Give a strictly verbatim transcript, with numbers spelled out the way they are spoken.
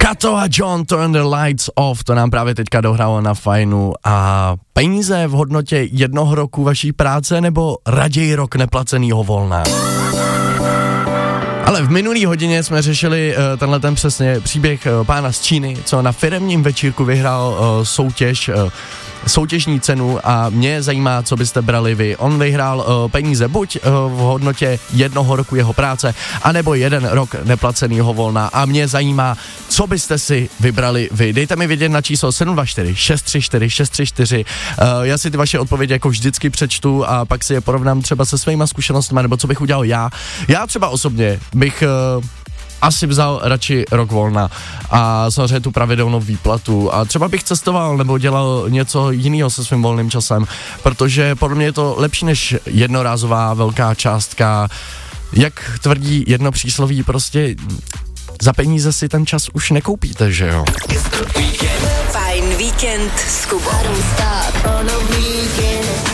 Kato a John, Turn the Lights Off, to nám právě teďka dohrálo na Fajnu. A peníze v hodnotě jednoho roku vaší práce nebo raději rok neplacenýho volna? Ale v minulý hodině jsme řešili uh, tenhle ten přesně příběh uh, pána z Číny, co na firemním večírku vyhrál uh, soutěž, uh, soutěžní cenu a mě zajímá, co byste brali vy. On vyhrál uh, peníze buď uh, v hodnotě jednoho roku jeho práce, anebo jeden rok neplacenýho volna a mě zajímá, co byste si vybrali vy. Dejte mi vědět na číslo sedm dva čtyři šest tři čtyři šest tři čtyři. Uh, já si ty vaše odpovědi jako vždycky přečtu a pak si je porovnám třeba se svýma zkušenostmi, nebo co bych udělal já. Já třeba osobně bych uh, asi vzal radši rok volna a samozřejmě tu pravidelnou výplatu a třeba bych cestoval nebo dělal něco jiného se svým volným časem, protože podle mě je to lepší než jednorázová velká částka. Jak tvrdí jedno přísloví, prostě za peníze si ten čas už nekoupíte, že jo? Fajn víkend s Kubou.